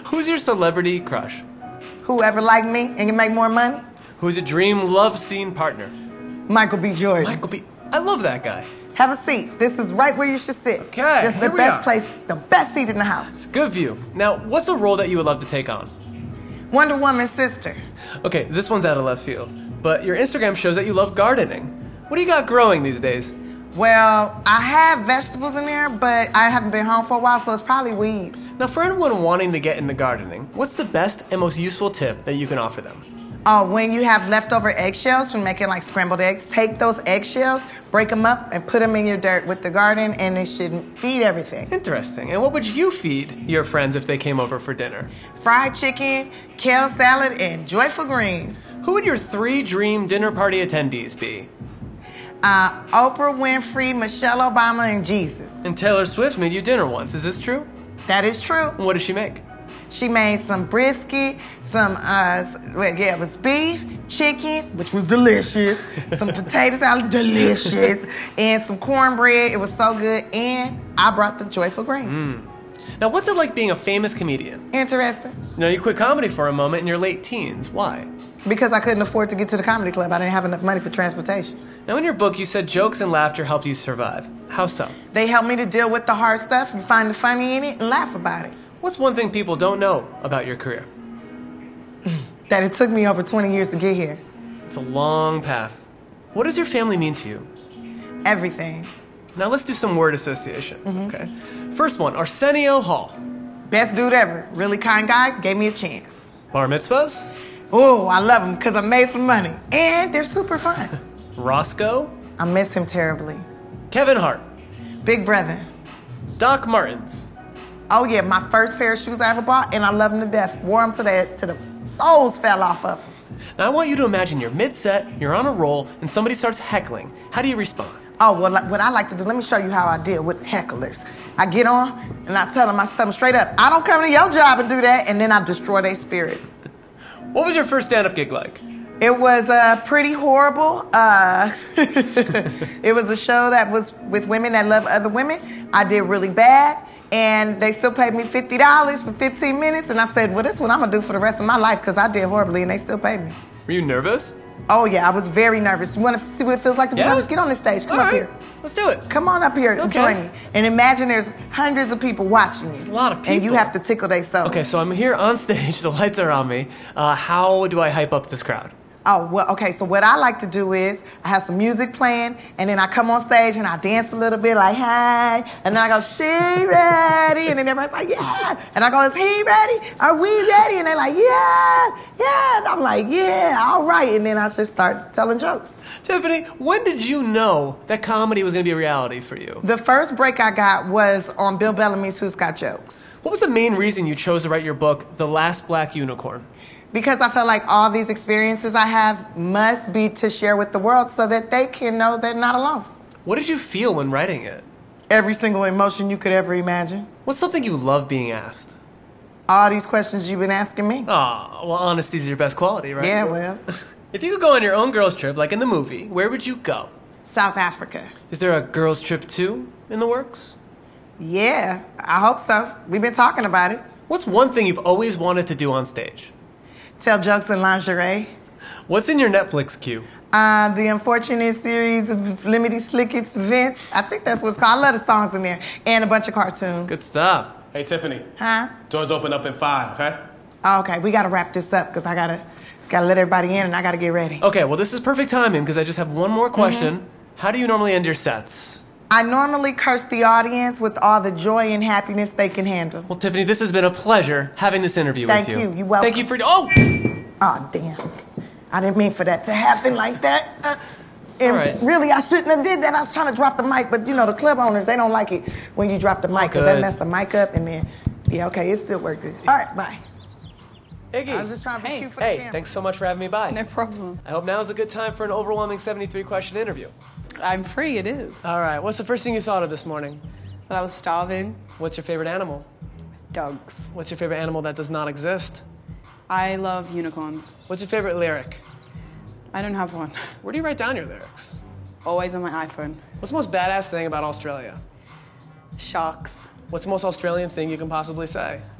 Who's your celebrity crush? Whoever like me and can make more money? Who's a dream love scene partner? Michael B. Jordan. Michael B. I love that guy. Have a seat. This is right where you should sit. Okay, This is the here we best are. place, the best seat in the house. It's a good view. Now, what's a role that you would love to take on? Wonder Woman's sister. Okay, this one's out of left field, but your Instagram shows that you love gardening. What do you got growing these days? Well, I have vegetables in there, but I haven't been home for a while, so it's probably weeds. Now, for anyone wanting to get into gardening, what's the best and most useful tip that you can offer them? When you have leftover eggshells from making like scrambled eggs, take those eggshells, break them up, and put them in your dirt with the garden, and it should feed everything. Interesting. And what would you feed your friends if they came over for dinner? Fried chicken, kale salad, and joyful greens. Who would your 3 dream dinner party attendees be? Oprah Winfrey, Michelle Obama, and Jesus. And Taylor Swift made you dinner once. Is this true? That is true. And what did she make? She made some brisket, it was beef, chicken, which was delicious, some potato salad, delicious, and some cornbread. It was so good, and I brought the joyful greens. Now, what's it like being a famous comedian? Interesting. Now, you quit comedy for a moment in your late teens. Why? Because I couldn't afford to get to the comedy club. I didn't have enough money for transportation. Now, in your book, you said jokes and laughter helped you survive. How so? They helped me to deal with the hard stuff and find the funny in it and laugh about it. What's one thing people don't know about your career? That it took me over 20 years to get here. It's a long path. What does your family mean to you? Everything. Now, let's do some word associations, okay? First one, Arsenio Hall. Best dude ever. Really kind guy. Gave me a chance. Bar mitzvahs? Oh, I love them because I made some money. And they're super fun. Roscoe? I miss him terribly. Kevin Hart. Big brother. Doc Martens. Oh yeah, my first pair of shoes I ever bought, and I love them to death. Wore them to the soles fell off of them. Now, I want you to imagine you're mid-set, you're on a roll, and somebody starts heckling. How do you respond? Oh, well, what I like to do, let me show you how I deal with hecklers. I get on, and I tell them straight up, I don't come to your job and do that, and then I destroy their spirit. What was your first stand-up gig like? It was pretty horrible. It was a show that was with women that love other women. I did really bad, and they still paid me $50 for 15 minutes, and I said, well, this is what I'm going to do for the rest of my life, because I did horribly, and they still paid me. Were you nervous? Oh, yeah, I was very nervous. You want to see what it feels like to be nervous? Get on this stage. Come up here. Let's do it. Come on up here and join me. And imagine there's hundreds of people watching you. It's a lot of people. And you have to tickle their soul. Okay, so I'm here on stage. The lights are on me. How do I hype up this crowd? Oh, well, okay, so what I like to do is I have some music playing, and then I come on stage and I dance a little bit like, hey, and then I go, she ready? And then everybody's like, yeah. And I go, is he ready? Are we ready? And they're like, yeah. And I'm like, yeah, all right. And then I just start telling jokes. Tiffany, when did you know that comedy was going to be a reality for you? The first break I got was on Bill Bellamy's Who's Got Jokes. What was the main reason you chose to write your book, The Last Black Unicorn? Because I felt like all these experiences I have must be to share with the world so that they can know they're not alone. What did you feel when writing it? Every single emotion you could ever imagine. What's something you love being asked? All these questions you've been asking me. Aw, well, honesty's your best quality, right? Yeah, well. If you could go on your own girls' trip, like in the movie, where would you go? South Africa. Is there a girls' trip 2 in the works? Yeah, I hope so. We've been talking about it. What's one thing you've always wanted to do on stage? Tell jokes in lingerie. What's in your Netflix queue? The Unfortunate Series of Limited Slickets Events. I think that's what it's called. I love the songs in there. And a bunch of cartoons. Good stuff. Hey, Tiffany. Huh? Doors open up in 5, okay? Oh, okay, we gotta wrap this up because I gotta let everybody in and I gotta get ready. Okay, well, this is perfect timing because I just have one more question. How do you normally end your sets? I normally curse the audience with all the joy and happiness they can handle. Well, Tiffany, this has been a pleasure having this interview with you. Thank you. You're welcome. Thank you for... Oh! Oh, damn. I didn't mean for that to happen like that. All right. Really, I shouldn't have did that. I was trying to drop the mic, but you know, the club owners, they don't like it when you drop the mic because that messed the mic up and then, yeah, okay, it still worked good. All right, bye. Iggy. I was just trying to be cute for the camera. Hey, thanks so much for having me by. No problem. I hope now is a good time for an overwhelming 73-question interview. I'm free, it is. All right, what's the first thing you thought of this morning? But I was starving. What's your favorite animal? Dogs. What's your favorite animal that does not exist? I love unicorns. What's your favorite lyric? I don't have one. Where do you write down your lyrics? Always on my iPhone. What's the most badass thing about Australia? Sharks. What's the most Australian thing you can possibly say?